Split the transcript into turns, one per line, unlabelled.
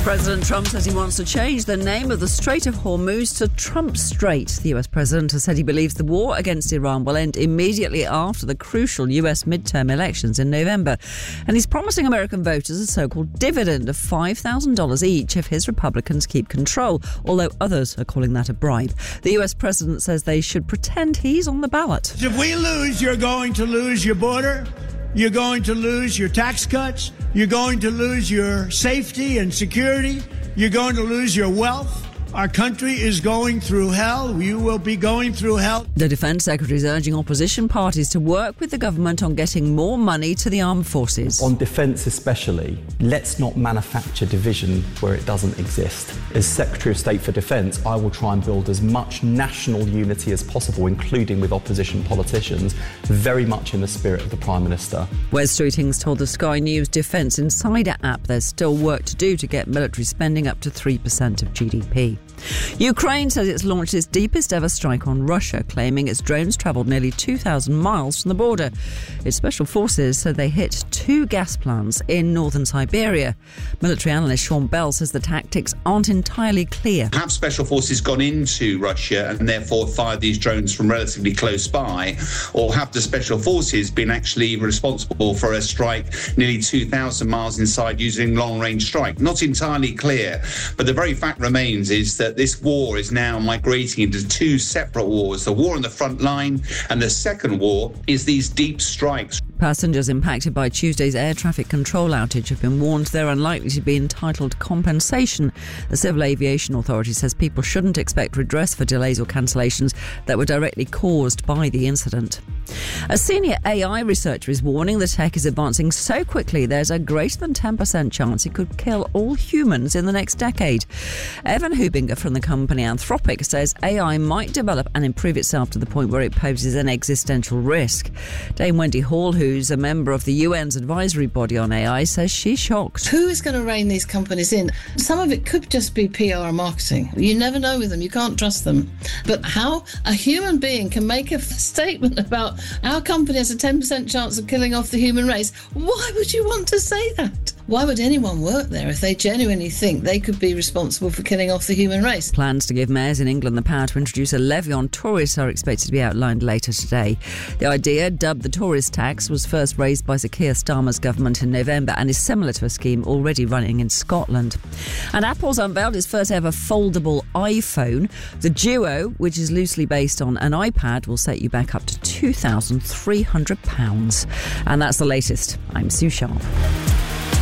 President Trump says he wants to change the name of the Strait of Hormuz to Trump Strait. The US president has said he believes the war against Iran will end immediately after the crucial US midterm elections in November. And he's promising American voters a so-called dividend of $5,000 each if his Republicans keep control, although others are calling that a bribe. The US president says they should pretend he's on the ballot.
If we lose, you're going to lose your border. You're going to lose your tax cuts. You're going to lose your safety and security. You're going to lose your wealth. Our country is going through hell. You will be going through hell.
The Defence Secretary is urging opposition parties to work with the government on getting more money to the armed forces.
On defence especially, let's not manufacture division where it doesn't exist. As Secretary of State for Defence, I will try and build as much national unity as possible, including with opposition politicians, very much in the spirit of the Prime Minister.
Wes Streeting's told the Sky News Defence Insider app there's still work to do to get military spending up to 3% of GDP. Ukraine says it's launched its deepest ever strike on Russia, claiming its drones travelled nearly 2,000 miles from the border. Its special forces said they hit 2 gas plants in northern Siberia. Military analyst Sean Bell says the tactics aren't entirely clear.
Have special forces gone into Russia and therefore fired these drones from relatively close by, or have the special forces been actually responsible for a strike nearly 2,000 miles inside using long-range strike? Not entirely clear, but the very fact remains is that this war is now migrating into 2 separate wars. The war on the front line, and the second war is these deep strikes.
Passengers impacted by Tuesday's air traffic control outage have been warned they're unlikely to be entitled to compensation. The Civil Aviation Authority says people shouldn't expect redress for delays or cancellations that were directly caused by the incident. A senior AI researcher is warning the tech is advancing so quickly there's a greater than 10% chance it could kill all humans in the next decade. Evan Hubinger from the company Anthropic says AI might develop and improve itself to the point where it poses an existential risk. Dame Wendy Hall, who's a member of the UN's advisory body on AI, says she's shocked.
Who is going to rein these companies in? Some of it could just be PR and marketing. You never know with them. You can't trust them. But how a human being can make a statement about our company has a 10% chance of killing off the human race, why would you want to say that? Why would anyone work there if they genuinely think they could be responsible for killing off the human race?
Plans to give mayors in England the power to introduce a levy on tourists are expected to be outlined later today. The idea, dubbed the tourist tax, was first raised by Sir Keir Starmer's government in November and is similar to a scheme already running in Scotland. And Apple's unveiled its first ever foldable iPhone. The Duo, which is loosely based on an iPad, will set you back up to £2,300. And that's the latest. I'm Sue Sharp.